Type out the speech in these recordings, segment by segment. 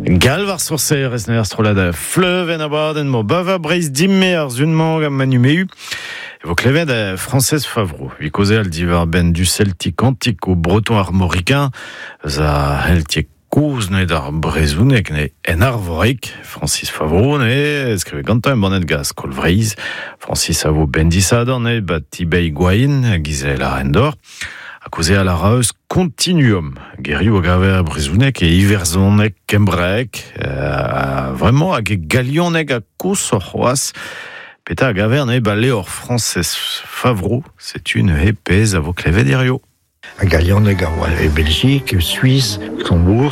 Galvar sourcer resner strolada fleuven abaden mo bava breiz dimmer ar zunmang am manumeu. Vo klevet Française Favreau. Vi koze al divar ben du celtique antique au breton armoricain. Za heltiek kouz ne d'ar brezounek ne en arvorik. Francis Favreau ne eskreve gantañ banet gaz kolvreiz. Francis a vo ben disador ne bat tibei gwain gizel a rendor. A koze a la raeus continuum. Gerioù a gaver brezounek e iverzonek kembrek. Vraiment hag e galionek a kous o c'hoaz. Peta a gaver ne ba leor Française Favreau. C'est une épée a vo klevet erio. A galionek a oa e Belgique, Suisse, Luxembourg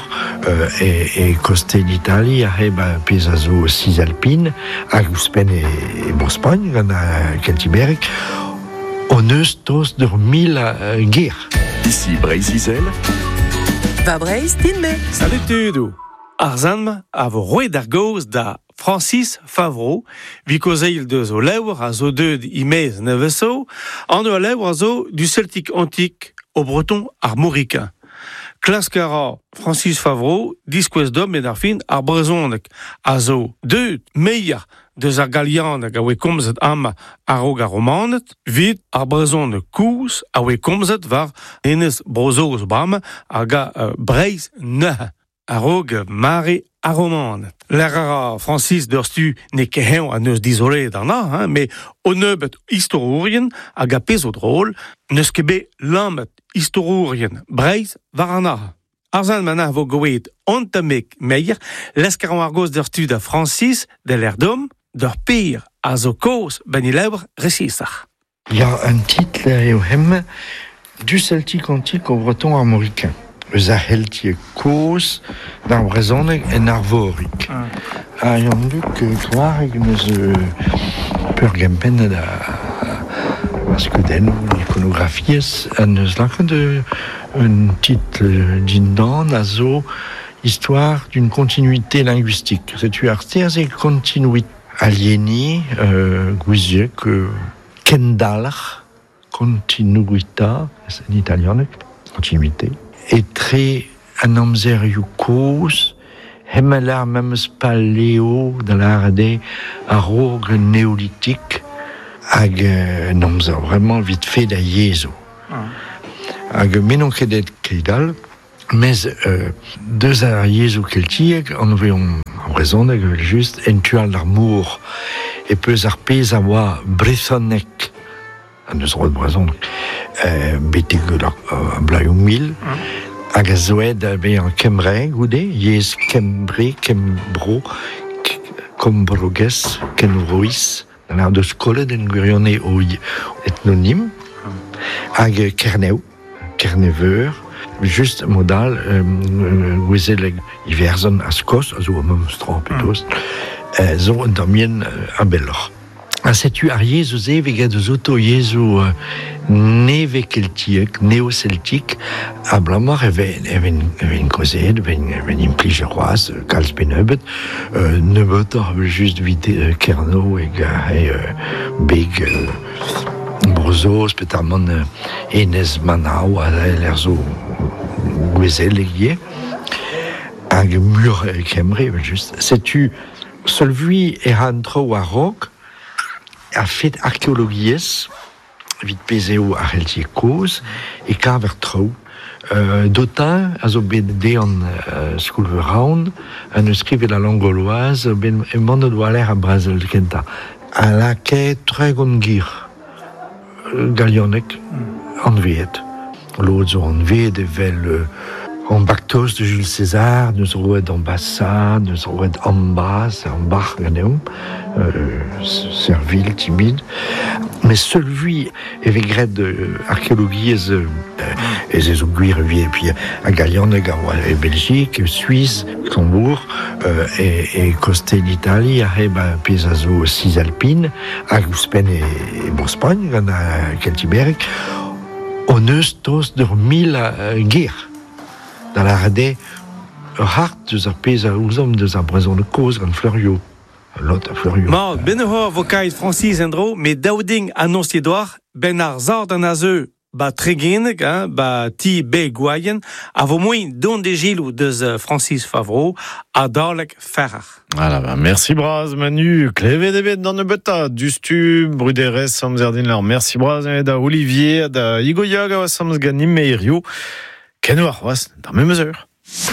et Coste d'Italie a ba pez a zo Cisalpine, hag ouspen e Brospagne gant a Celtiberg. On eus tos d'ur mil guerre. Ici Breiz-Izel. Va Breiz, tinme. Salut tudou. Arzanm a vo roe d'ar gaoz da Francis Favreau, vi kozeil deus o levr a zo deud imez neveso, an eo levr a zo du celtique antique au breton armoricain. Klaskara Francis Favreau, diskouez dom et ar fin ar brezonek a zo deud meilleur deus ar galianek a oe komzet am ar rog ar romanet, vid ar brezonek kous a oe komzet var enez brozoz bram ar ga Breiz neuze. A rog mare a romanet. L'erara Francis d'urstu ne kehen a neus d'isoler d'arna, mais o neubet historiourien hag a pezo drôle, neus kebe lammet historiourien Breiz var arna. Arzan mana vo goet ontamek meir, leskaran ar goz d'urstu da Francis de l'erdom, d'ur pire a zo koz ben il ebr resisar. Il y a un titre eo hem du celtique antique au breton armoricain. Eus a heltiek koz d'ar brezonek en arvorik. A yon duk kloarek neus peur gempen da skeudenn iconografiez a neus lakant un titre dindan a zo histoire d'une continuité linguistique. C'est-tu arstez e continuité alieni gouiziek kendalch continuita en italianek continuité. Et très un amzer kouz, hemelar même spaleo dans l'arde a rog néolithique, hag un amzer vraiment vite fait da yezo. Hag menon kedet keidal, mais deux ar yezo keltiek, an veon raison juste entual d'amour et peus ar pez a oa brezonek, an eus rod brezonek, betek a blaioù mil, hag a zoed be an kembreg goude, yez kembre, kembro, kombroges, kenvrois, dan ar deus kolet en gwirionne o etnonym, hag kerneu, kerneveur, just modal, gwezeleg iverzon a skos, a zo a memstran petos, zo an damien a bellor. A setu ar yezo ze veget eus auto yezo neve keltiek, neo-celtique, a blamar even kozet, even implij roaz, kalz penebet, nebet ar just vide kerno eg beg brozos, petarman enez manao, a l'er zo gwezel egie, hag mur kemre, just. Setu solvui erantro a rog, a fait archéologies, vite peseo a heltiek koz, e kaver trou. D'autant, a zo bet de an skoulveraon, an eus skrivet la langue gauloise, ben emant doa l'air a Brazel kenta. A la ket tregon gir, galionek, an veet. L'autre zo an veet evel en Bactos de Jules César, nous roed ambassade, nous roed ambas, ambar ganeum, servile, timide. Mais celui, avec grade archéologie, et ez guir vie, puis à Gallianeg, à Belgique, Suisse, Luxembourg, et Coste d'Italie, à Pesazo, Cisalpine, à Ouspen et Brospagne, à Celtiberg, on eus tos d'ur mil guerre. Dans la rade, hart deus ar pez a ouzom deus ar brezon de koz gant Fleuriot. Lot a Fleuriot. Maud, ben ur vo kaet Francis en dro, met daouding annonce doar, ben ar zard an a zeu Treguin, ti Guayen, avo moins don de Gilles ou de Francis Favreau, à Darlek Ferrer. Voilà, merci Braz, Manu, Clévé Debet dans le beta, Dustu, Bruderes, Samzerdin, merci Braz, da Olivier, da Igoyaga, Samzganim, Meirio, Kenouar, dans mes mesures.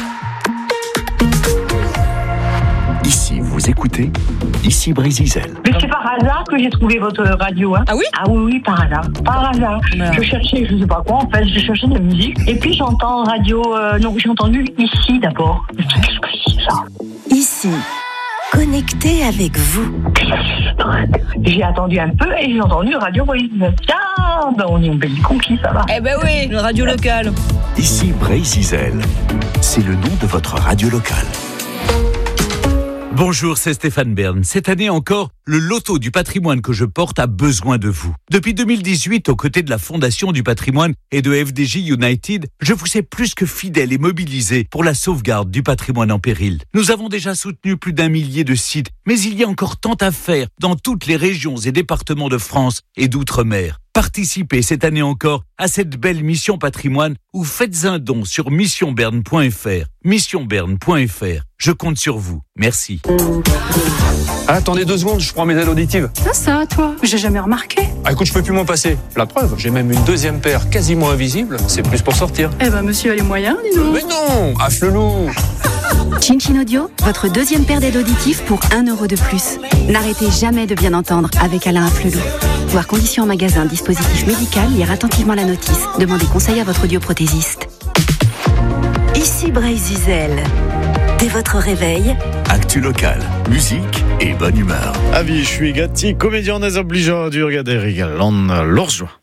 Ici, vous écoutez, ici Brésil. Mais c'est par hasard que j'ai trouvé votre radio. Hein. Ah oui? Ah oui, par hasard. Par hasard. Je cherchais, je sais pas quoi, en fait, je cherchais de la musique. Et puis j'entends radio, j'ai entendu ici d'abord. Qu'est-ce que c'est ça? Ici, connecté avec vous. J'ai attendu un peu et j'ai entendu Radio Brise. Tiens, on est en belle conquis, ça va. Eh ben oui, une radio locale. Ici Brésil. C'est le nom de votre radio locale. Bonjour, c'est Stéphane Bern. Cette année encore, le loto du patrimoine que je porte a besoin de vous. Depuis 2018, aux côtés de la Fondation du patrimoine et de FDJ United, je vous sais plus que fidèle et mobilisé pour la sauvegarde du patrimoine en péril. Nous avons déjà soutenu plus d'1 millier de sites, mais il y a encore tant à faire dans toutes les régions et départements de France et d'outre-mer. Participez cette année encore à cette belle mission patrimoine ou faites un don sur missionberne.fr. Missionberne.fr. Je compte sur vous. Merci. Attendez 2 secondes, je prends mes aides auditives. Ça, toi, j'ai jamais remarqué. Ah écoute, je peux plus m'en passer. La preuve, j'ai même une 2e paire quasiment invisible. C'est plus pour sortir. Eh ben, monsieur a les moyens, dis donc. Mais non, affle-loup. Chin Audio, votre 2e paire d'aides auditives pour 1 euro de plus. N'arrêtez jamais de bien entendre avec Alain Afflelou. Voir conditions en magasin, dispositif médical, lire attentivement la notice. Demandez conseil à votre audioprothésiste. Ici Brésil. Dès votre réveil, Actu local, musique et bonne humeur. Avis, je suis Gatti, comédien des obligeants du regarder Rigalan, l'orgeois.